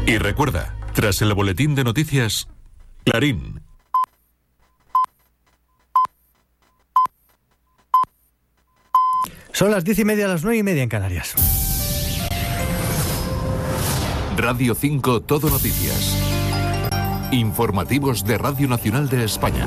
Y recuerda, tras el boletín de noticias, Clarín. Son las 10:30, las 9:30 en Canarias. Radio 5 Todo Noticias. Informativos de Radio Nacional de España.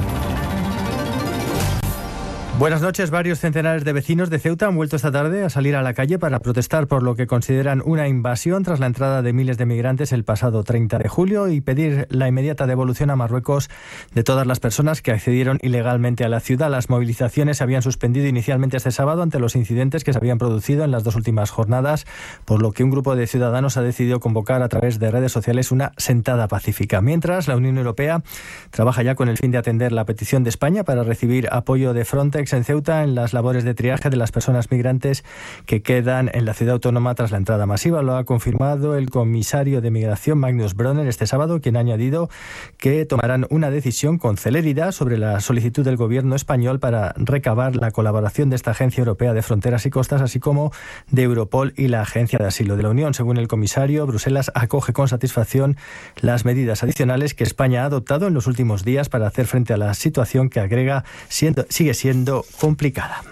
Buenas noches. Varios centenares de vecinos de Ceuta han vuelto esta tarde a salir a la calle para protestar por lo que consideran una invasión tras la entrada de miles de migrantes el pasado 30 de julio y pedir la inmediata devolución a Marruecos de todas las personas que accedieron ilegalmente a la ciudad. Las movilizaciones se habían suspendido inicialmente este sábado ante los incidentes que se habían producido en las dos últimas jornadas, por lo que un grupo de ciudadanos ha decidido convocar a través de redes sociales una sentada pacífica. Mientras, la Unión Europea trabaja ya con el fin de atender la petición de España para recibir apoyo de Frontex en Ceuta en las labores de triaje de las personas migrantes que quedan en la ciudad autónoma tras la entrada masiva. Lo ha confirmado el comisario de Migración, Magnus Bronner, este sábado, quien ha añadido que tomarán una decisión con celeridad sobre la solicitud del gobierno español para recabar la colaboración de esta Agencia Europea de Fronteras y Costas, así como de Europol y la Agencia de Asilo de la Unión. Según el comisario, Bruselas acoge con satisfacción las medidas adicionales que España ha adoptado en los últimos días para hacer frente a la situación que sigue siendo complicada.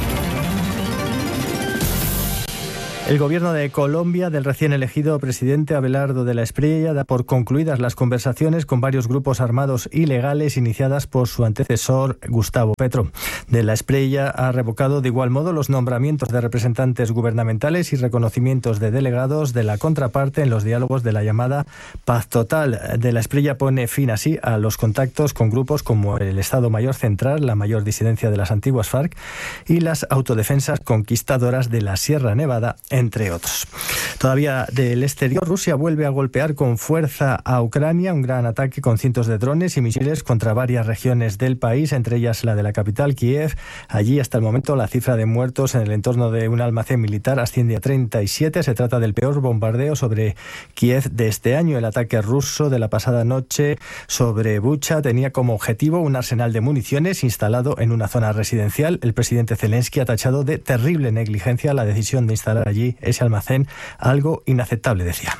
El gobierno de Colombia del recién elegido presidente Abelardo de la Espriella da por concluidas las conversaciones con varios grupos armados ilegales iniciadas por su antecesor Gustavo Petro. De la Espriella ha revocado de igual modo los nombramientos de representantes gubernamentales y reconocimientos de delegados de la contraparte en los diálogos de la llamada Paz Total. De la Espriella pone fin así a los contactos con grupos como el Estado Mayor Central, la mayor disidencia de las antiguas FARC y las autodefensas conquistadoras de la Sierra Nevada, entre otros. Todavía del exterior, Rusia vuelve a golpear con fuerza a Ucrania, un gran ataque con cientos de drones y misiles contra varias regiones del país, entre ellas la de la capital, Kiev. Allí, hasta el momento, la cifra de muertos en el entorno de un almacén militar asciende a 37. Se trata del peor bombardeo sobre Kiev de este año. El ataque ruso de la pasada noche sobre Bucha tenía como objetivo un arsenal de municiones instalado en una zona residencial. El presidente Zelensky ha tachado de terrible negligencia la decisión de instalar allí ese almacén, algo inaceptable, decía.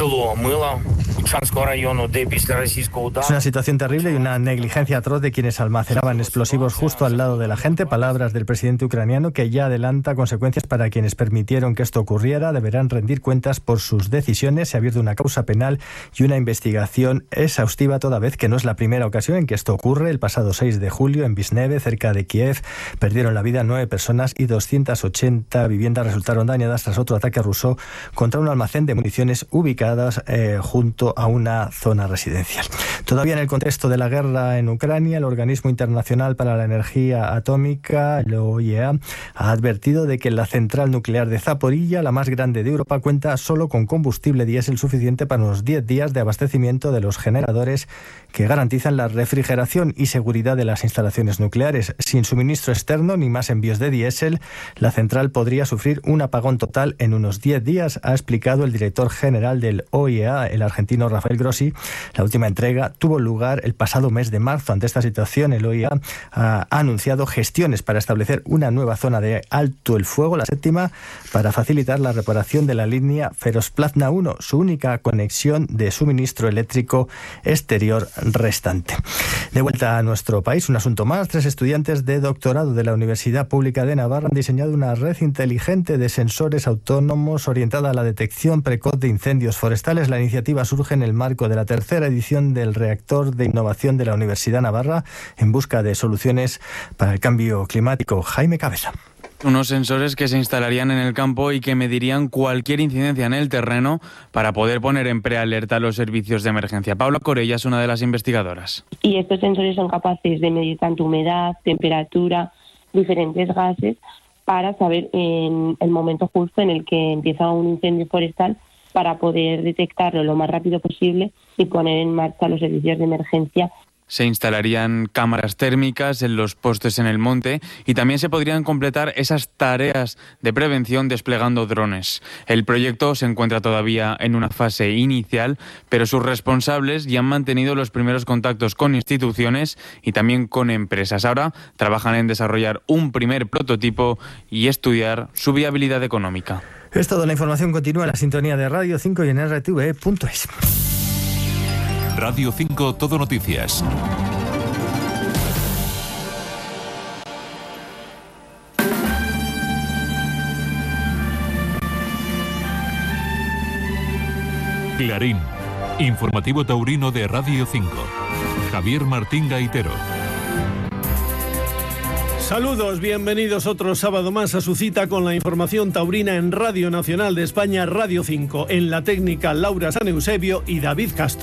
Es una situación terrible y una negligencia atroz de quienes almacenaban explosivos justo al lado de la gente. Palabras del presidente ucraniano, que ya adelanta consecuencias para quienes permitieron que esto ocurriera. Deberán rendir cuentas por sus decisiones. Se ha abierto una causa penal y una investigación exhaustiva, toda vez que no es la primera ocasión en que esto ocurre. El pasado 6 de julio, en Visneve, cerca de Kiev, perdieron la vida 9 personas y 280 viviendas resultaron dañadas tras otro ataque ruso contra un almacén de municiones ubicadas junto a una zona residencial. Todavía en el contexto de la guerra en Ucrania, el Organismo Internacional para la Energía Atómica, el OIEA, ha advertido de que la central nuclear de Zaporilla, la más grande de Europa, cuenta solo con combustible diésel suficiente para unos 10 días de abastecimiento de los generadores que garantizan la refrigeración y seguridad de las instalaciones nucleares. Sin suministro externo ni más envíos de diésel, la central podría sufrir un apagón total en unos 10 días, ha explicado el director general del OIEA, el argentino Rafael Grossi. La última entrega tuvo lugar el pasado mes de marzo. Ante esta situación, el OIEA ha anunciado gestiones para establecer una nueva zona de alto el fuego, la séptima, para facilitar la reparación de la línea Ferosplatna 1, su única conexión de suministro eléctrico exterior restante. De vuelta a nuestro país, un asunto más. 3 estudiantes de doctorado de la Universidad Pública de Navarra han diseñado una red inteligente de sensores autónomos orientada a la detección precoz de incendios forestales. La iniciativa surge en el marco de la tercera edición del Reactor de Innovación de la Universidad Navarra en busca de soluciones para el cambio climático. Jaime Cabeza. Unos sensores que se instalarían en el campo y que medirían cualquier incidencia en el terreno para poder poner en prealerta a los servicios de emergencia. Paula Corella es una de las investigadoras. Y estos sensores son capaces de medir tanto humedad, temperatura, diferentes gases, para saber en el momento justo en el que empieza un incendio forestal, para poder detectarlo lo más rápido posible y poner en marcha los servicios de emergencia. Se instalarían cámaras térmicas en los postes en el monte y también se podrían completar esas tareas de prevención desplegando drones. El proyecto se encuentra todavía en una fase inicial, pero sus responsables ya han mantenido los primeros contactos con instituciones y también con empresas. Ahora trabajan en desarrollar un primer prototipo y estudiar su viabilidad económica. Es todo, la información continúa en la sintonía de Radio 5 y en rtve.es. Radio 5 Todo Noticias. Clarín, informativo taurino de Radio 5. Javier Martín Gaitero. Saludos, bienvenidos otro sábado más a su cita con la información taurina en Radio Nacional de España, Radio 5. En la técnica, Laura San Eusebio y David Castro.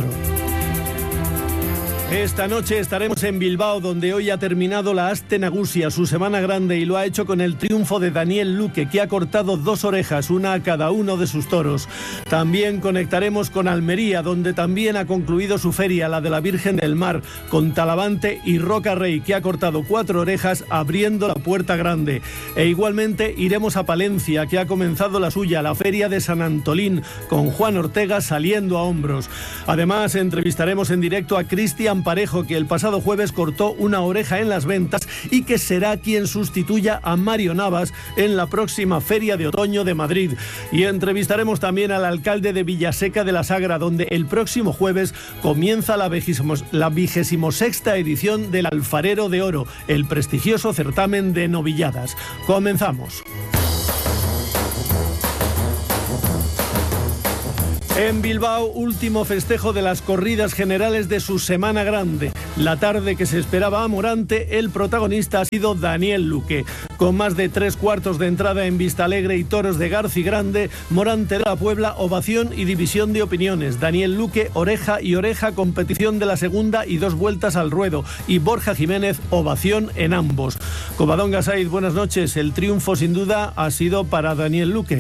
Esta noche estaremos en Bilbao, donde hoy ha terminado la Aste Nagusia, su semana grande, y lo ha hecho con el triunfo de Daniel Luque, que ha cortado 2 orejas, una a cada uno de sus toros. También conectaremos con Almería, donde también ha concluido su feria, la de la Virgen del Mar, con Talavante y Roca Rey, que ha cortado 4 orejas abriendo la puerta grande. E igualmente iremos a Palencia, que ha comenzado la suya, la feria de San Antolín, con Juan Ortega saliendo a hombros. Además, entrevistaremos en directo a Cristian Parejo, que el pasado jueves cortó una oreja en las ventas y que será quien sustituya a Mario Navas en la próxima Feria de Otoño de Madrid. Y entrevistaremos también al alcalde de Villaseca de la Sagra, donde el próximo jueves comienza la 26ª edición del Alfarero de Oro, el prestigioso certamen de novilladas. Comenzamos. En Bilbao, último festejo de las corridas generales de su semana grande. La tarde que se esperaba a Morante, el protagonista ha sido Daniel Luque. Con más de 3/4 de entrada en Vistalegre y toros de Garci Grande, Morante de la Puebla, ovación y división de opiniones. Daniel Luque, oreja y oreja, competición de la segunda y 2 vueltas al ruedo. Y Borja Jiménez, ovación en ambos. Covadonga Saiz, buenas noches. El triunfo sin duda ha sido para Daniel Luque.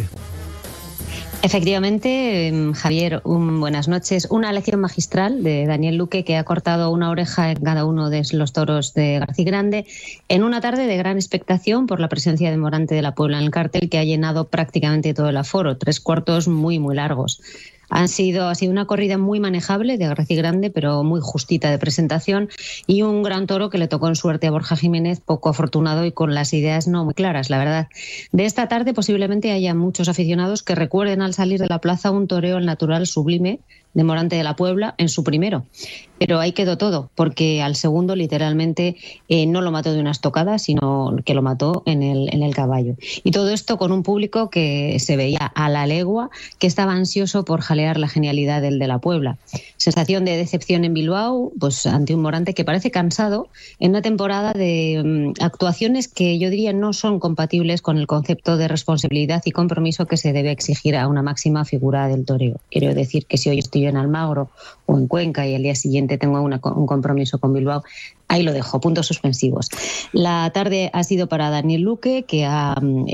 Efectivamente, Javier, buenas noches. Una elección magistral de Daniel Luque, que ha cortado una oreja en cada uno de los toros de Garci Grande, en una tarde de gran expectación por la presencia de Morante de la Puebla en el cartel, que ha llenado prácticamente todo el aforo, 3/4 muy largos. Ha sido una corrida muy manejable de Garci Grande, pero muy justita de presentación, y un gran toro que le tocó en suerte a Borja Jiménez, poco afortunado y con las ideas no muy claras, la verdad. De esta tarde posiblemente haya muchos aficionados que recuerden al salir de la plaza un toreo al natural sublime de Morante de la Puebla en su primero. Pero ahí quedó todo, porque al segundo literalmente no lo mató de una estocada, sino que lo mató en el caballo. Y todo esto con un público que se veía a la legua, que estaba ansioso por jalear la genialidad del de la Puebla. Sensación de decepción en Bilbao, pues ante un Morante que parece cansado en una temporada de actuaciones que yo diría no son compatibles con el concepto de responsabilidad y compromiso que se debe exigir a una máxima figura del toreo. Quiero decir que si hoy estoy en Almagro o en Cuenca y el día siguiente tengo un compromiso con Bilbao, ahí lo dejo, puntos suspensivos. La tarde ha sido para Daniel Luque, que ha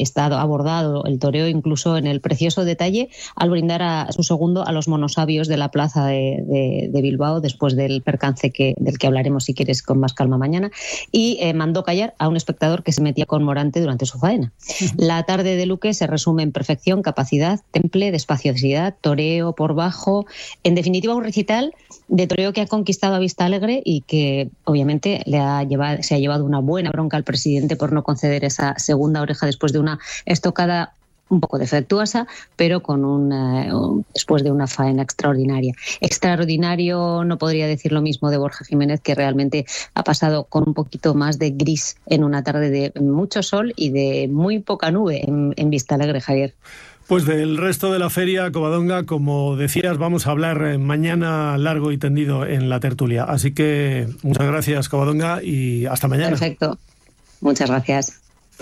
abordado el toreo incluso en el precioso detalle al brindar a su segundo a los monosabios de la plaza de Bilbao, después del percance del que hablaremos si quieres con más calma mañana, y mandó callar a un espectador que se metía con Morante durante su faena. La tarde de Luque se resume en perfección, capacidad, temple, despaciosidad, toreo por bajo, en definitiva un recital de toreo que ha conquistado a Vistalegre y que obviamente se ha llevado una buena bronca al presidente por no conceder esa segunda oreja después de una estocada un poco defectuosa, pero después de una faena extraordinaria. Extraordinario no podría decir lo mismo de Borja Jiménez, que realmente ha pasado con un poquito más de gris en una tarde de mucho sol y de muy poca nube en Vistalegre, Javier. Pues del resto de la feria, Covadonga, como decías, vamos a hablar mañana largo y tendido en la tertulia. Así que muchas gracias, Covadonga, y hasta mañana. Perfecto. Muchas gracias.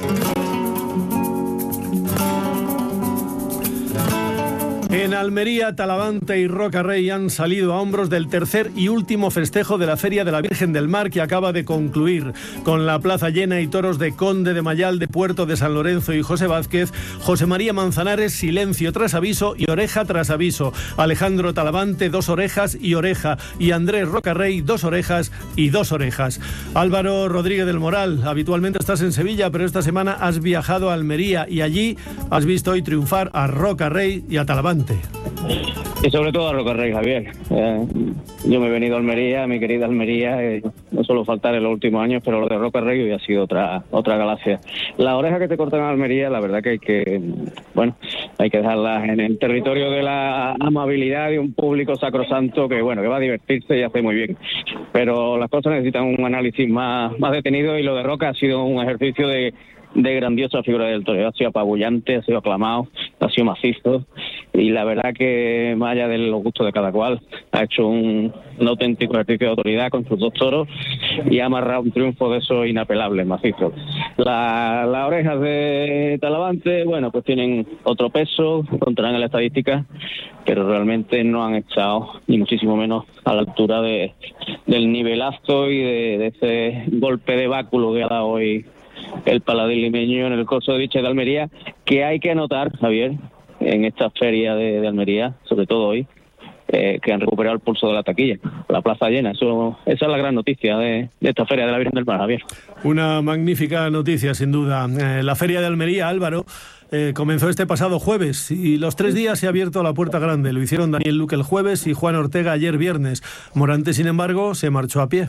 En Almería, Talavante y Roca Rey han salido a hombros del tercer y último festejo de la Feria de la Virgen del Mar, que acaba de concluir. Con la plaza llena y toros de Conde de Mayal, de Puerto de San Lorenzo y José Vázquez, José María Manzanares, silencio tras aviso y oreja tras aviso. Alejandro Talavante, 2 orejas y oreja. Y Andrés Roca Rey, 2 orejas y 2 orejas. Álvaro Rodríguez del Moral, habitualmente estás en Sevilla, pero esta semana has viajado a Almería y allí has visto hoy triunfar a Roca Rey y a Talavante. Y sobre todo a Roca Rey, Javier. Yo me he venido a Almería, mi querida Almería, no suelo faltar en los últimos años, pero lo de Roca Rey hoy ha sido otra galaxia. La oreja que te cortan en Almería, la verdad que hay que, hay que dejarlas en el territorio de la amabilidad de un público sacrosanto que bueno, que va a divertirse y hace muy bien. Pero las cosas necesitan un análisis más detenido, y lo de Roca ha sido un ejercicio de grandiosa figura del toreo. Ha sido apabullante, ha sido aclamado, ha sido macizo, y la verdad que más allá de los gustos de cada cual, ha hecho un auténtico ejercicio de autoridad con sus 2 toros y ha amarrado un triunfo de esos inapelables, macizos. Las orejas de Talavante, bueno, pues tienen otro peso, contarán en la estadística, pero realmente no han estado ni muchísimo menos a la altura del nivelazo y de ese golpe de báculo que ha dado hoy el paladín limeño en el Corso de Biches de Almería, que hay que anotar, Javier, en esta feria de Almería, sobre todo hoy, que han recuperado el pulso de la taquilla, la plaza llena. Esa es la gran noticia de esta feria de la Virgen del Mar, Javier. Una magnífica noticia, sin duda. La feria de Almería, Álvaro, comenzó este pasado jueves, y los 3 días se ha abierto la puerta grande. Lo hicieron Daniel Luque el jueves y Juan Ortega ayer viernes. Morante, sin embargo, se marchó a pie.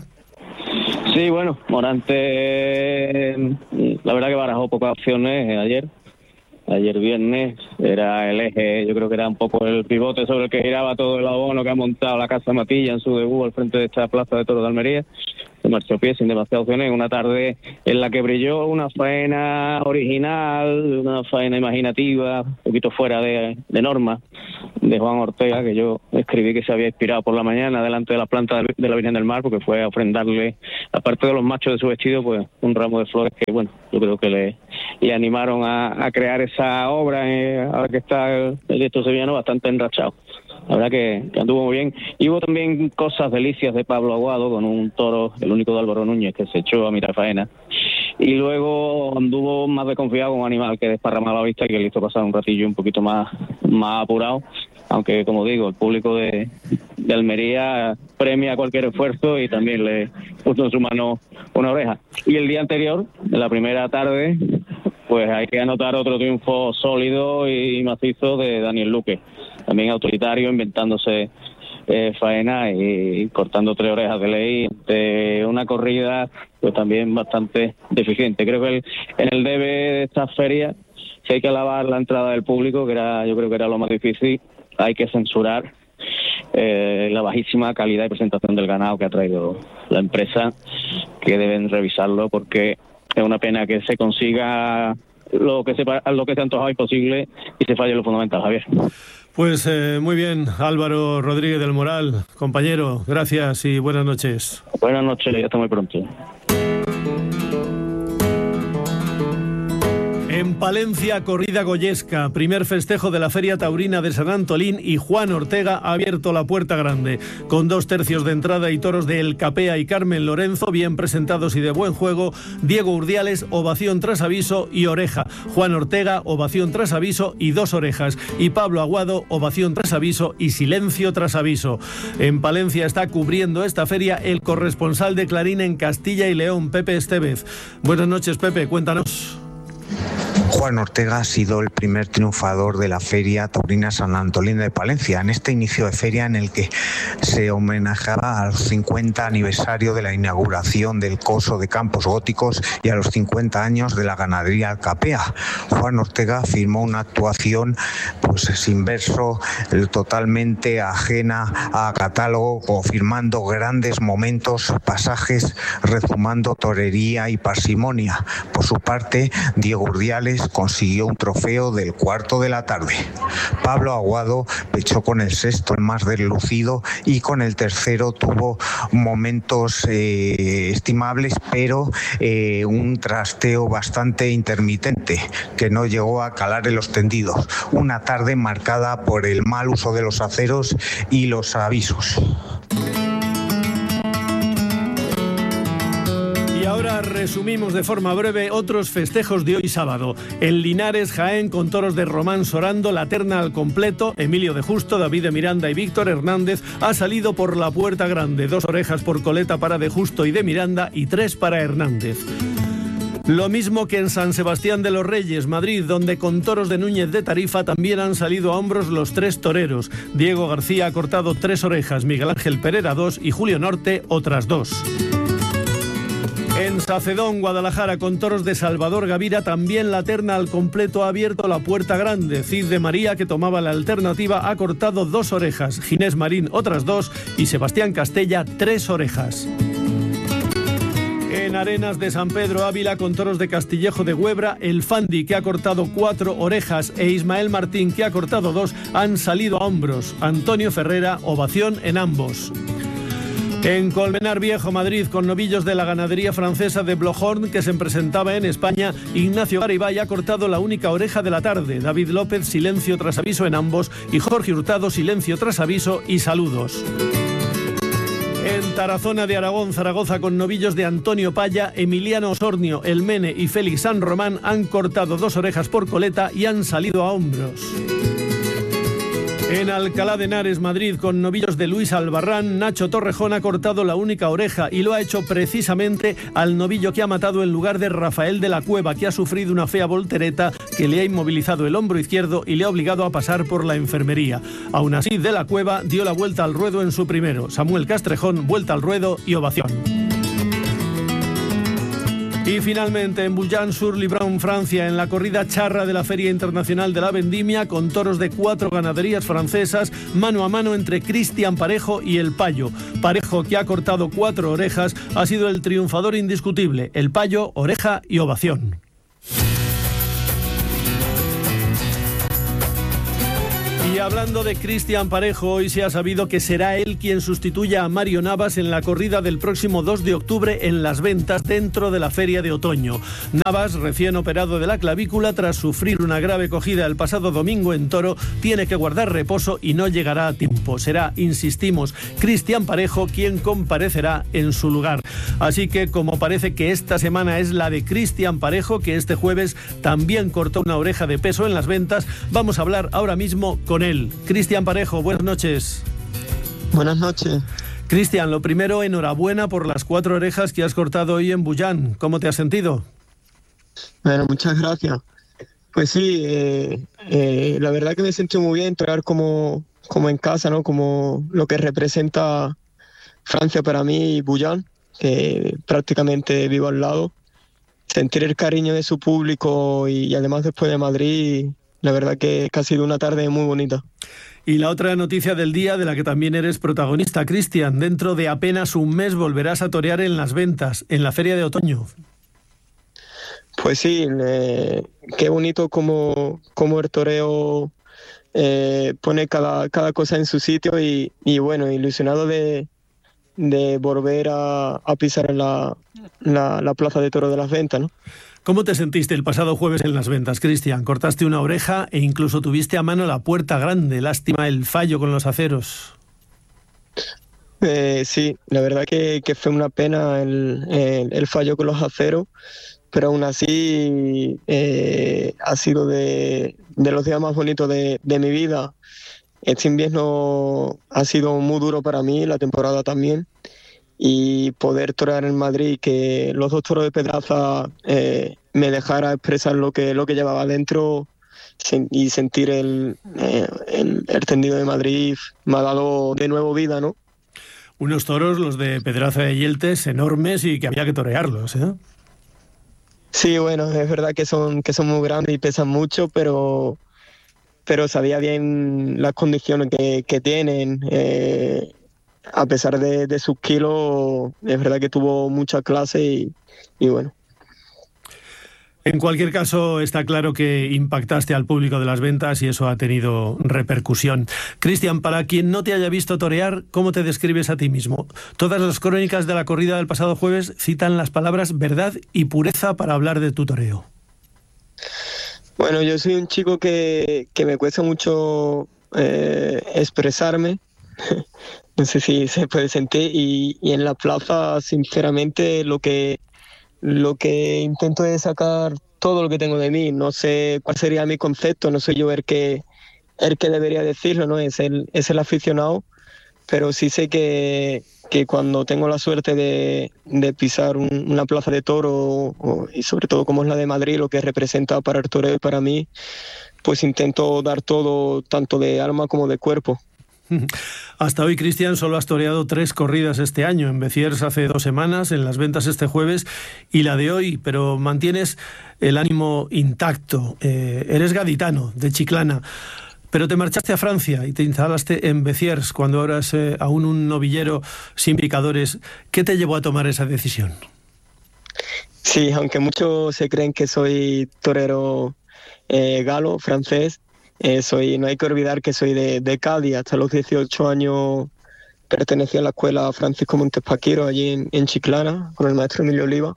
Sí, bueno, Morante, la verdad que barajó pocas opciones ayer viernes, era el eje, yo creo que era un poco el pivote sobre el que giraba todo el abono que ha montado la Casa Matilla en su debut al frente de esta plaza de toros de Almería. Se marchó a pie sin demasiadas opciones, una tarde en la que brilló una faena original, una faena imaginativa, un poquito fuera de norma, de Juan Ortega, que yo escribí que se había inspirado por la mañana delante de la planta de la Virgen del Mar, porque fue a ofrendarle, aparte de los machos de su vestido, pues un ramo de flores que, bueno, yo creo que le animaron a crear esa obra, ahora que está el directo sevillano bastante enrachado. La verdad que anduvo muy bien. Y hubo también cosas delicias de Pablo Aguado con un toro, el único de Álvaro Núñez, que se echó a mirar faena. Y luego anduvo más desconfiado con un animal que desparramaba la vista y que le hizo pasar un ratillo un poquito más apurado. Aunque, como digo, el público de Almería premia cualquier esfuerzo y también le puso en su mano una oreja. Y el día anterior, en la primera tarde, pues hay que anotar otro triunfo sólido y macizo de Daniel Luque. También autoritario, inventándose faena y cortando 3 orejas de ley de una corrida pues también bastante deficiente. Creo que en el debe de esta feria, si hay que alabar la entrada del público, que yo creo que era lo más difícil, hay que censurar la bajísima calidad de presentación del ganado que ha traído la empresa, que deben revisarlo, porque es una pena que se consiga lo que se ha antojado imposible y se falle lo fundamental, Javier. Pues muy bien, Álvaro Rodríguez del Moral, compañero, gracias y buenas noches. Buenas noches y hasta muy pronto. En Palencia, corrida goyesca, primer festejo de la Feria Taurina de San Antolín, y Juan Ortega ha abierto la puerta grande. Con 2 tercios de entrada y toros de El Capea y Carmen Lorenzo, bien presentados y de buen juego, Diego Urdiales, ovación tras aviso y oreja. Juan Ortega, ovación tras aviso y 2 orejas. Y Pablo Aguado, ovación tras aviso y silencio tras aviso. En Palencia está cubriendo esta feria el corresponsal de Clarín en Castilla y León, Pepe Estevez. Buenas noches, Pepe, cuéntanos. Juan Ortega ha sido el primer triunfador de la Feria Taurina San Antolín de Palencia, en este inicio de feria en el que se homenajeaba al 50 aniversario de la inauguración del Coso de Campos Góticos y a los 50 años de la ganadería Capea. Juan Ortega firmó una actuación sin verso, totalmente ajena a catálogo, confirmando grandes momentos, pasajes, rezumando torería y parsimonia. Por su parte, Diego Urdiales consiguió un trofeo del cuarto de la tarde. Pablo Aguado pechó con el sexto, el más deslucido, y con el tercero tuvo momentos estimables, pero un trasteo bastante intermitente que no llegó a calar en los tendidos. Una tarde marcada por el mal uso de los aceros y los avisos. Ahora resumimos de forma breve otros festejos de hoy sábado. En Linares, Jaén, con toros de Román Sorando, la terna al completo, Emilio de Justo, David de Miranda y Víctor Hernández ha salido por la puerta grande. 2 orejas por coleta para de Justo y de Miranda y 3 para Hernández. Lo mismo que en San Sebastián de los Reyes, Madrid, donde con toros de Núñez de Tarifa también han salido a hombros los 3 toreros. Diego García ha cortado 3 orejas, Miguel Ángel Pereira 2 y Julio Norte otras 2. En Sacedón, Guadalajara, con toros de Salvador Gavira, también la terna al completo ha abierto la puerta grande. Cid de María, que tomaba la alternativa, ha cortado 2 orejas, Ginés Marín otras 2 y Sebastián Castella 3 orejas. En Arenas de San Pedro Ávila, con toros de Castillejo de Huebra, el Fandi, que ha cortado 4 orejas, e Ismael Martín, que ha cortado 2, han salido a hombros. Antonio Ferrera, ovación en ambos. En Colmenar Viejo, Madrid, con novillos de la ganadería francesa de Blohorn, que se presentaba en España, Ignacio Garibay ha cortado la única oreja de la tarde. David López, silencio tras aviso en ambos, y Jorge Hurtado, silencio tras aviso y saludos. En Tarazona de Aragón, Zaragoza, con novillos de Antonio Paya, Emiliano Osornio, El Mene y Félix San Román han cortado 2 orejas por coleta y han salido a hombros. En Alcalá de Henares, Madrid, con novillos de Luis Albarrán, Nacho Torrejón ha cortado la única oreja y lo ha hecho precisamente al novillo que ha matado en lugar de Rafael de la Cueva, que ha sufrido una fea voltereta que le ha inmovilizado el hombro izquierdo y le ha obligado a pasar por la enfermería. Aún así, de la Cueva dio la vuelta al ruedo en su primero. Samuel Castrejón, vuelta al ruedo y ovación. Y finalmente en Boulogne-sur-Libron, Francia, en la corrida charra de la Feria Internacional de la Vendimia, con toros de 4 ganaderías francesas, mano a mano entre Cristian Parejo y El Payo. Parejo, que ha cortado 4 orejas, ha sido el triunfador indiscutible. El Payo, oreja y ovación. Y hablando de Cristian Parejo, hoy se ha sabido que será él quien sustituya a Mario Navas en la corrida del próximo 2 de octubre en Las Ventas, dentro de la Feria de Otoño. Navas, recién operado de la clavícula tras sufrir una grave cogida el pasado domingo en Toro, tiene que guardar reposo y no llegará a tiempo. Será, insistimos, Cristian Parejo quien comparecerá en su lugar. Así que, como parece que esta semana es la de Cristian Parejo, que este jueves también cortó una oreja de peso en Las Ventas, vamos a hablar ahora mismo con él. Cristian Parejo, buenas noches. Buenas noches. Cristian, lo primero, enhorabuena por las 4 orejas que has cortado hoy en Boulogne. ¿Cómo te has sentido? Bueno, muchas gracias. Pues sí, la verdad que me sentí muy bien, torear como en casa, ¿no? Como lo que representa Francia para mí y Boulogne, que prácticamente vivo al lado. Sentir el cariño de su público y además después de Madrid, la verdad que ha sido una tarde muy bonita. Y la otra noticia del día, de la que también eres protagonista, Cristian, dentro de apenas un mes volverás a torear en Las Ventas, en la Feria de Otoño. Pues sí, qué bonito como el toreo pone cada cosa en su sitio y bueno, ilusionado de volver a pisar en la plaza de toro de Las Ventas, ¿no? ¿Cómo te sentiste el pasado jueves en Las Ventas, Cristian? Cortaste una oreja e incluso tuviste a mano la puerta grande. Lástima el fallo con los aceros. Sí, la verdad que fue una pena el fallo con los aceros, pero aún así ha sido de los días más bonitos de mi vida. Este invierno ha sido muy duro para mí, la temporada también. Y poder torear en Madrid, que los 2 toros de Pedraza me dejara expresar lo que llevaba dentro y sentir el tendido de Madrid, me ha dado de nuevo vida, ¿no? Unos toros, los de Pedraza de Yeltes, enormes y que había que torearlos, ¿eh? Sí, bueno, es verdad que son muy grandes y pesan mucho, pero sabía bien las condiciones que tienen. A pesar de sus kilos, es verdad que tuvo mucha clase y bueno. En cualquier caso, está claro que impactaste al público de Las Ventas y eso ha tenido repercusión. Cristian, para quien no te haya visto torear, ¿cómo te describes a ti mismo? Todas las crónicas de la corrida del pasado jueves citan las palabras verdad y pureza para hablar de tu toreo. Bueno, yo soy un chico que me cuesta mucho expresarme. No sé si se puede sentir y en la plaza, sinceramente, lo que intento es sacar todo lo que tengo de mí. No sé cuál sería mi concepto, no soy yo el que debería decirlo, ¿no? Es el aficionado, pero sí sé que cuando tengo la suerte de pisar una plaza de toro y sobre todo como es la de Madrid, lo que representa para el toreo y para mí, pues intento dar todo, tanto de alma como de cuerpo. Hasta hoy, Cristian, solo has toreado 3 corridas este año, en Beciers hace 2 semanas, en Las Ventas este jueves y la de hoy, pero mantienes el ánimo intacto. Eres gaditano, de Chiclana, pero te marchaste a Francia y te instalaste en Beciers cuando eras aún un novillero sin picadores. ¿Qué te llevó a tomar esa decisión? Sí, aunque muchos se creen que soy torero galo, francés, no hay que olvidar que soy de Cádiz. Hasta los 18 años pertenecía a la escuela Francisco Montespaquiro allí en Chiclana con el maestro Emilio Oliva.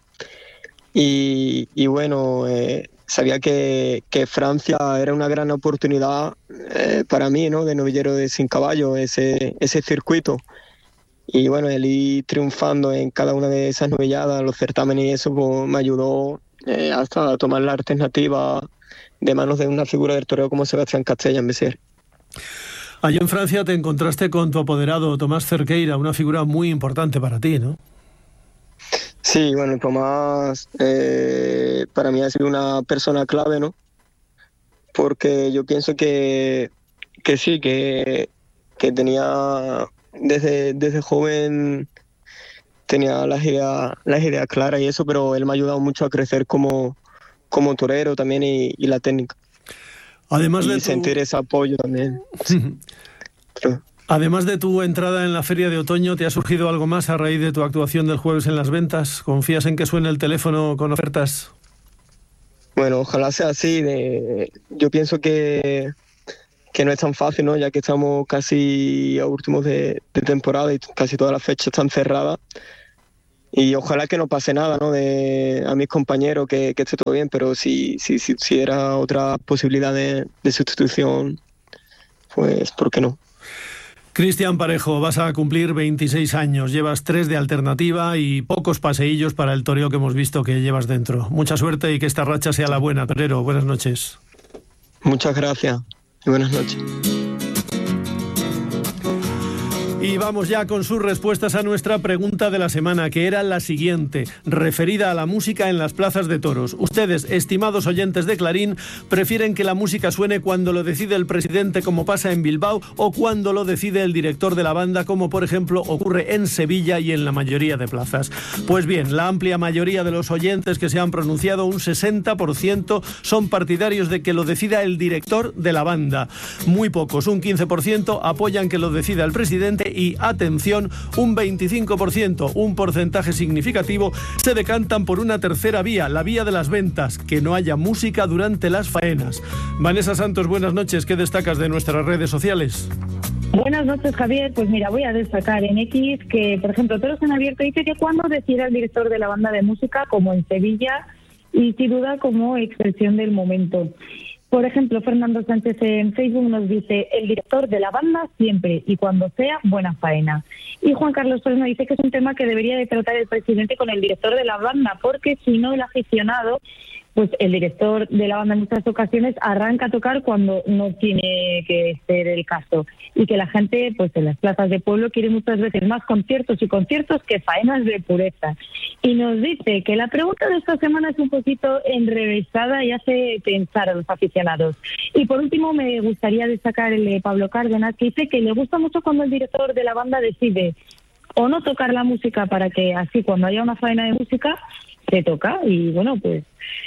Y bueno, sabía que Francia era una gran oportunidad para mí, ¿no? De novillero de sin caballo, ese circuito. Y bueno, el ir triunfando en cada una de esas novilladas, los certámenes y eso, pues me ayudó hasta a tomar la alternativa de manos de una figura del toreo como Sebastián Castella en Beciers. Allí en Francia te encontraste con tu apoderado Tomás Cerqueira, una figura muy importante para ti, ¿no? Sí, bueno, Tomás para mí ha sido una persona clave, ¿no? Porque yo pienso que sí, que tenía desde joven tenía las ideas claras y eso, pero él me ha ayudado mucho a crecer como torero también y la técnica. Además de sentir ese apoyo también. Sí. Además de tu entrada en la Feria de Otoño, ¿te ha surgido algo más a raíz de tu actuación del jueves en Las Ventas? ¿Confías en que suene el teléfono con ofertas? Bueno, ojalá sea así. Yo pienso que no es tan fácil, ¿no? Ya que estamos casi a últimos de temporada y casi todas las fechas están cerradas. Y ojalá que no pase nada, ¿no? A mis compañeros, que esté todo bien, pero si era otra posibilidad de sustitución, pues ¿por qué no? Cristian Parejo, vas a cumplir 26 años, llevas 3 de alternativa y pocos paseillos para el toreo que hemos visto que llevas dentro. Mucha suerte y que esta racha sea la buena, torero. Buenas noches. Muchas gracias y buenas noches. Y vamos ya con sus respuestas a nuestra pregunta de la semana, que era la siguiente, referida a la música en las plazas de toros. Ustedes, estimados oyentes de Clarín, ¿prefieren que la música suene cuando lo decide el presidente, como pasa en Bilbao, o cuando lo decide el director de la banda, como por ejemplo ocurre en Sevilla y en la mayoría de plazas? Pues bien, la amplia mayoría de los oyentes que se han pronunciado, un 60%, son partidarios de que lo decida el director de la banda. Muy pocos, un 15%, apoyan que lo decida el presidente y, atención, un 25%, un porcentaje significativo, se decantan por una tercera vía, la vía de las ventas, que no haya música durante las faenas. Vanessa Santos, buenas noches. ¿Qué destacas de nuestras redes sociales? Buenas noches, Javier. Pues mira, voy a destacar en X que, por ejemplo, Toros en Abierto dice que cuando decida el director de la banda de música, como en Sevilla, y sin duda como expresión del momento. Por ejemplo, Fernando Sánchez en Facebook nos dice: el director de la banda siempre y cuando sea buena faena. Y Juan Carlos Torres dice que es un tema que debería de tratar el presidente con el director de la banda, porque si no, el aficionado, pues el director de la banda en muchas ocasiones arranca a tocar cuando no tiene que ser el caso. Y que la gente, pues en las plazas de pueblo, quiere muchas veces más conciertos y conciertos que faenas de pureza. Y nos dice que la pregunta de esta semana es un poquito enrevesada y hace pensar a los aficionados. Y por último, me gustaría destacar el de Pablo Cárdenas, que dice que le gusta mucho cuando el director de la banda decide o no tocar la música, para que así cuando haya una faena de música se toca, y bueno, pues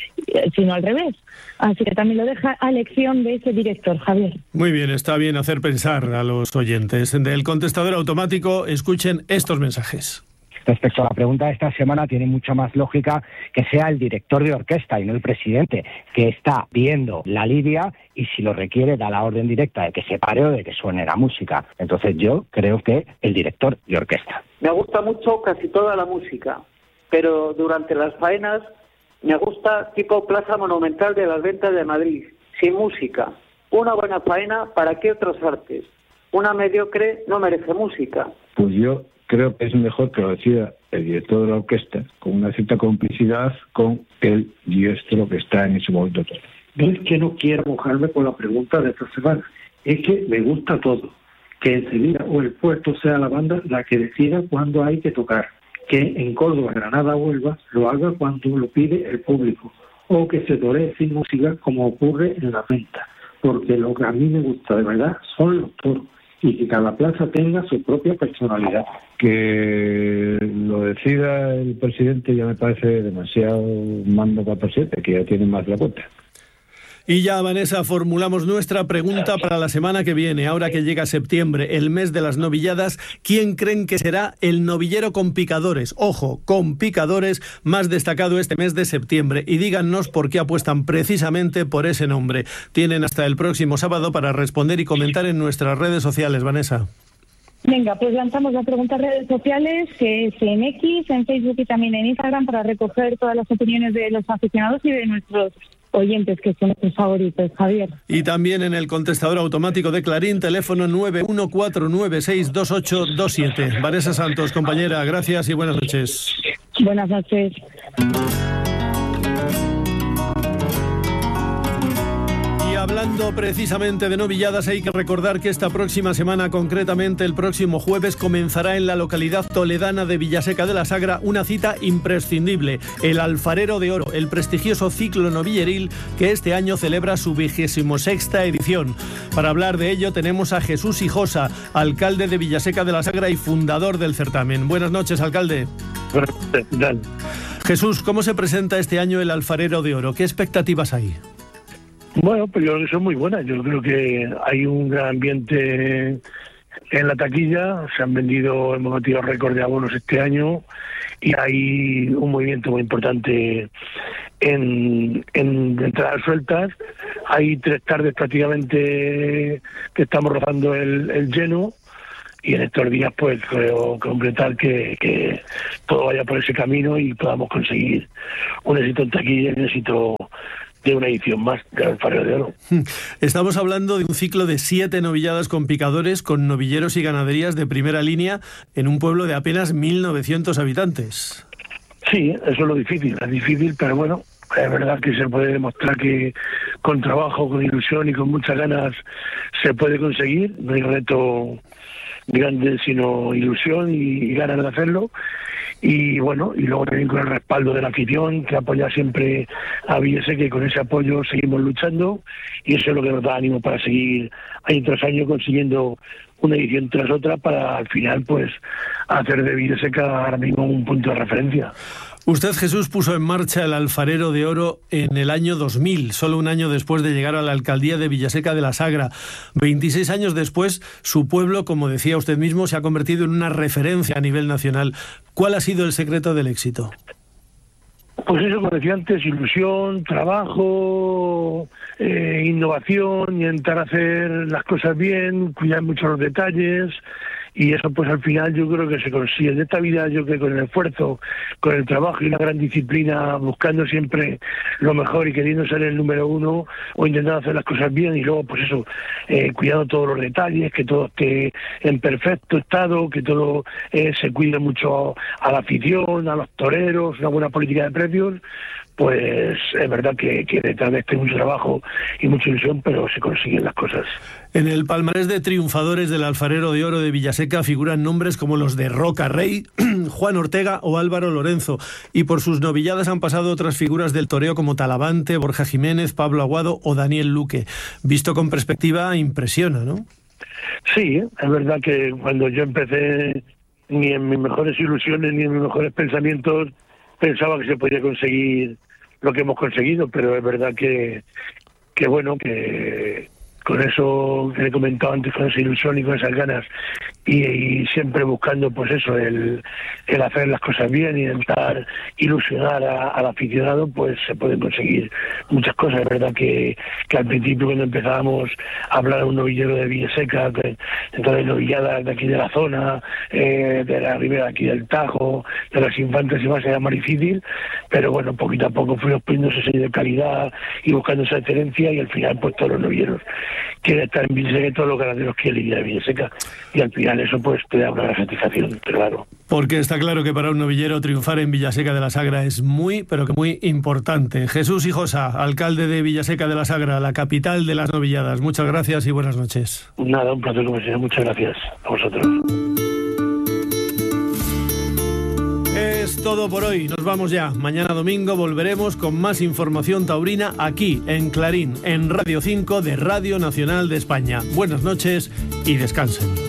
sino al revés. Así que también lo deja a elección de ese director, Javier. Muy bien, está bien hacer pensar a los oyentes. Del contestador automático, escuchen estos mensajes. Respecto a la pregunta de esta semana, tiene mucha más lógica que sea el director de orquesta y no el presidente, que está viendo la lidia y si lo requiere da la orden directa de que se pare o de que suene la música. Entonces yo creo que el director de orquesta. Me gusta mucho casi toda la música, pero durante las faenas me gusta tipo Plaza Monumental de las Ventas de Madrid, sin música. Una buena faena, ¿para qué otras artes? Una mediocre no merece música. Pues yo creo que es mejor que lo decida el director de la orquesta, con una cierta complicidad con el diestro que está en ese momento. No es que no quiera mojarme con la pregunta de esta semana, es que me gusta todo. Que en Sevilla o el Puerto sea la banda la que decida cuándo hay que tocar. Que en Córdoba, Granada o Huelva lo haga cuando lo pide el público. O que se toree sin música como ocurre en la venta. Porque lo que a mí me gusta de verdad son los toros. y que cada plaza tenga su propia personalidad. Que lo decida el presidente ya me parece demasiado mando para el presidente, que ya tiene más la cuenta. Y ya, Vanessa, formulamos nuestra pregunta para la semana que viene. Ahora que llega septiembre, el mes de las novilladas, ¿quién creen que será el novillero con picadores? Ojo, con picadores, más destacado este mes de septiembre. Y díganos por qué apuestan precisamente por ese nombre. Tienen hasta el próximo sábado para responder y comentar en nuestras redes sociales, Vanessa. Venga, pues lanzamos la pregunta en redes sociales, que es en X, en Facebook y también en Instagram, para recoger todas las opiniones de los aficionados y de nuestros oyentes, que son nuestros favoritos, Javier. Y también en el contestador automático de Clarín, teléfono 914962827. Vanessa Santos, compañera, gracias y buenas noches. Buenas noches. Hablando precisamente de novilladas, hay que recordar que esta próxima semana, concretamente el próximo jueves, comenzará en la localidad toledana de Villaseca de la Sagra una cita imprescindible, el Alfarero de Oro, el prestigioso ciclo novilleril que este año celebra su 26ª edición. Para hablar de ello tenemos a Jesús Hijosa, alcalde de Villaseca de la Sagra y fundador del certamen. Buenas noches, alcalde. Buenas noches, ¿qué tal? Jesús, ¿cómo se presenta este año el Alfarero de Oro? ¿Qué expectativas hay? Bueno, pues yo creo que son muy buenas. Yo creo que hay un gran ambiente en la taquilla. hemos batido récord de abonos este año y hay un movimiento muy importante en entradas sueltas. Hay 3 tardes prácticamente que estamos rozando el lleno. Y en estos días, pues, creo completar que todo vaya por ese camino y podamos conseguir un éxito en taquilla y un éxito de una edición más del Alfarero de Oro. Estamos hablando de un ciclo de 7 novilladas con picadores, con novilleros y ganaderías de primera línea en un pueblo de apenas 1.900 habitantes. Sí, eso es lo difícil. Es difícil, pero bueno, es verdad que se puede demostrar que con trabajo, con ilusión y con muchas ganas se puede conseguir. No hay reto grande, sino ilusión y ganas de hacerlo. Y bueno, y luego también con el respaldo de la afición, que apoya siempre a Villaseca, que con ese apoyo seguimos luchando, y eso es lo que nos da ánimo para seguir año tras año consiguiendo una edición tras otra, para al final pues hacer de Villaseca ahora mismo un punto de referencia. Usted, Jesús, puso en marcha el Alfarero de Oro en el año 2000, solo un año después de llegar a la alcaldía de Villaseca de la Sagra. 26 años después, su pueblo, como decía usted mismo, se ha convertido en una referencia a nivel nacional. ¿Cuál ha sido el secreto del éxito? Pues eso, como decía antes, ilusión, trabajo, innovación, intentar hacer las cosas bien, cuidar mucho los detalles. Y eso pues al final yo creo que se consigue. En esta vida yo creo que con el esfuerzo, con el trabajo y una gran disciplina, buscando siempre lo mejor y queriendo ser el número uno o intentando hacer las cosas bien, y luego pues eso, cuidando todos los detalles, que todo esté en perfecto estado, que todo se cuide mucho a la afición, a los toreros, una buena política de precios. Pues es verdad que detrás de mucho trabajo y mucha ilusión, pero se consiguen las cosas. En el palmarés de triunfadores del Alfarero de Oro de Villaseca figuran nombres como los de Roca Rey, Juan Ortega o Álvaro Lorenzo, y por sus novilladas han pasado otras figuras del toreo como Talavante, Borja Jiménez, Pablo Aguado o Daniel Luque. Visto con perspectiva, impresiona, ¿no? Sí, es verdad que cuando yo empecé, ni en mis mejores ilusiones ni en mis mejores pensamientos pensaba que se podía conseguir lo que hemos conseguido, pero es verdad que bueno, que con eso que he comentado antes, con esa ilusión y con esas ganas, y siempre buscando pues eso, el hacer las cosas bien y intentar ilusionar al aficionado, pues se pueden conseguir muchas cosas. Es verdad que al principio, cuando empezábamos a hablar de un novillero de Villaseca, entonces novilladas de aquí de la zona, de la ribera aquí del Tajo, de las Infantes y más, era más difícil, pero bueno, poquito a poco fuimos poniendo ese sello de calidad y buscando esa excelencia, y al final pues todos los novilleros quieren estar en Villaseca, todos los ganaderos quieren ir a Villaseca, y al final eso pues te da una satisfacción, claro. Porque está claro que para un novillero triunfar en Villaseca de la Sagra es muy, pero que muy importante. Jesús Hijosa, alcalde de Villaseca de la Sagra, la capital de las novilladas. Muchas gracias y buenas noches. Nada, un placer, como siempre. Muchas gracias a vosotros. Es todo por hoy, nos vamos ya. Mañana domingo volveremos con más información taurina aquí en Clarín, en Radio 5 de Radio Nacional de España. Buenas noches y descansen.